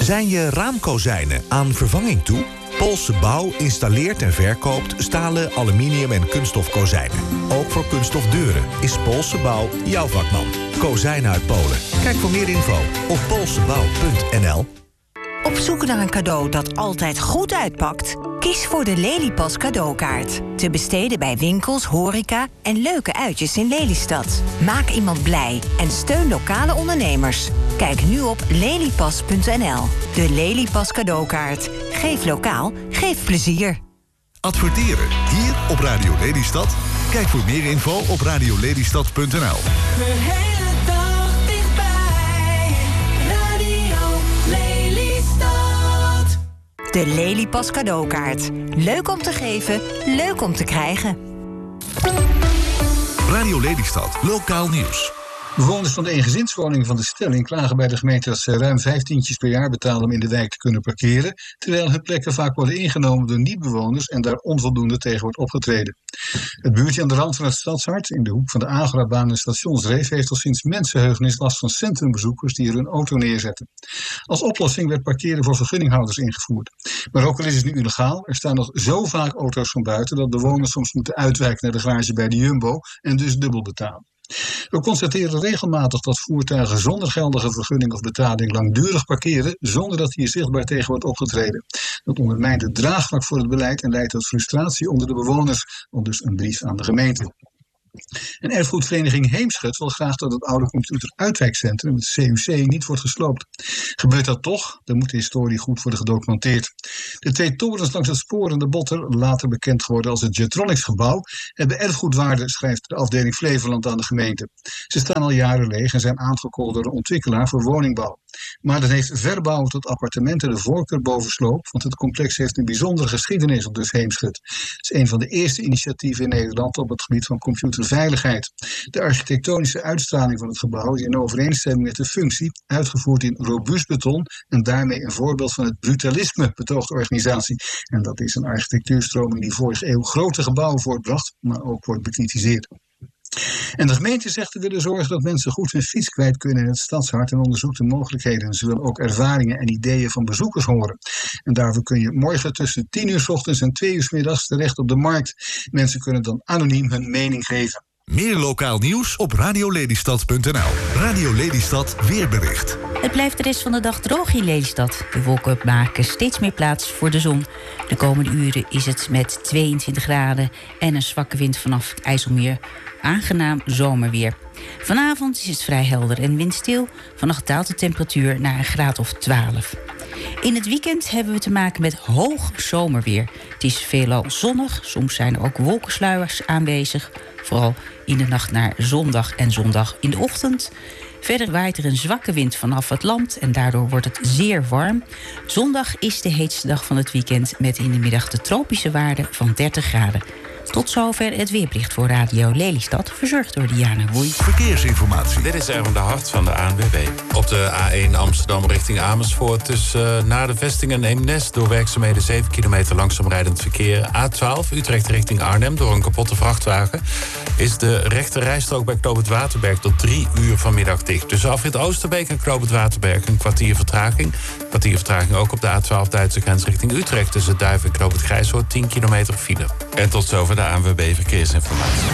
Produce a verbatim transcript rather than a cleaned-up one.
Zijn je raamkozijnen aan vervanging toe? Poolse Bouw installeert en verkoopt stalen, aluminium en kunststof kozijnen. Ook voor kunststof deuren is Poolse Bouw jouw vakman. Kozijnen uit Polen. Kijk voor meer info op poolsebouw punt n l. Op zoek naar een cadeau dat altijd goed uitpakt? Kies voor de Lelypas cadeaukaart. Te besteden bij winkels, horeca en leuke uitjes in Lelystad. Maak iemand blij en steun lokale ondernemers. Kijk nu op lelypas punt n l. De Lelypas cadeaukaart. Geef lokaal, geef plezier. Adverteren hier op Radio Lelystad? Kijk voor meer info op radio lelystad punt n l. De Lelypas cadeaukaart. Leuk om te geven, leuk om te krijgen. Radio Lelystad, lokaal nieuws. Bewoners van de eengezinswoning van de Stelling klagen bij de gemeente dat ze ruim vijftientjes per jaar betalen om in de wijk te kunnen parkeren, terwijl hun plekken vaak worden ingenomen door niet-bewoners en daar onvoldoende tegen wordt opgetreden. Het buurtje aan de rand van het stadshart, in de hoek van de Agorabaan en Stationsreef, heeft al sinds mensenheugenis last van centrumbezoekers die er hun auto neerzetten. Als oplossing werd parkeren voor vergunninghouders ingevoerd. Maar ook al is het nu illegaal, er staan nog zo vaak auto's van buiten dat bewoners soms moeten uitwijken naar de garage bij de Jumbo en dus dubbel betalen. We constateren regelmatig dat voertuigen zonder geldige vergunning of betaling langdurig parkeren zonder dat hier zichtbaar tegen wordt opgetreden. Dat ondermijnt het draagvlak voor het beleid en leidt tot frustratie onder de bewoners, aldus een brief aan de gemeente. En erfgoedvereniging Heemschut wil graag dat het oude computeruitwijkcentrum, het C U C, niet wordt gesloopt. Gebeurt dat toch, dan moet de historie goed worden gedocumenteerd. De twee torens langs het spoor en de Botter, later bekend geworden als het Jetronics gebouw, hebben erfgoedwaarde, schrijft de afdeling Flevoland aan de gemeente. Ze staan al jaren leeg en zijn aangekocht door een ontwikkelaar voor woningbouw. Maar dat heeft verbouwen tot appartementen de voorkeur boven sloop, want het complex heeft een bijzondere geschiedenis, op dus Heemschut. Het is een van de eerste initiatieven in Nederland op het gebied van computerveiligheid. De architectonische uitstraling van het gebouw is in overeenstemming met de functie, uitgevoerd in robuust beton en daarmee een voorbeeld van het brutalisme, betoogt de organisatie. En dat is een architectuurstroming die vorige eeuw grote gebouwen voortbracht, maar ook wordt bekritiseerd. En de gemeente zegt te willen zorgen dat mensen goed hun fiets kwijt kunnen in het stadshart en onderzoekt de mogelijkheden. Ze willen ook ervaringen en ideeën van bezoekers horen. En daarvoor kun je morgen tussen tien uur 's ochtends en twee uur 's middags terecht op de markt. Mensen kunnen dan anoniem hun mening geven. Meer lokaal nieuws op radio lelystad punt n l. Radio Lelystad weerbericht. Het blijft de rest van de dag droog in Lelystad. De wolken maken steeds meer plaats voor de zon. De komende uren is het met tweeëntwintig graden en een zwakke wind vanaf het IJsselmeer aangenaam zomerweer. Vanavond is het vrij helder en windstil. Vannacht daalt de temperatuur naar een graad of twaalf. In het weekend hebben we te maken met hoog zomerweer. Het is veelal zonnig, soms zijn er ook wolkensluiers aanwezig. Vooral in de nacht naar zondag en zondag in de ochtend. Verder waait er een zwakke wind vanaf het land en daardoor wordt het zeer warm. Zondag is de heetste dag van het weekend met in de middag de tropische waarde van dertig graden. Tot zover het weerbericht voor Radio Lelystad, verzorgd door Diana Woei. Verkeersinformatie. Dit is Erwin de Hart van de A N W B. Op de A één Amsterdam richting Amersfoort tussen uh, na de vesting en Eemnes door werkzaamheden zeven kilometer langzaam rijdend verkeer. A twaalf Utrecht richting Arnhem door een kapotte vrachtwagen is de rechte rijstrook bij Knoop het Waterberg tot drie uur vanmiddag dicht. Tussen afrit Oosterbeek en Knoop het Waterberg een kwartier vertraging. Kwartier vertraging ook op de A twaalf Duitse grens richting Utrecht tussen Duiven en Knoop het Grijshoort tien kilometer file. En tot zover de A N W B Verkeersinformatie.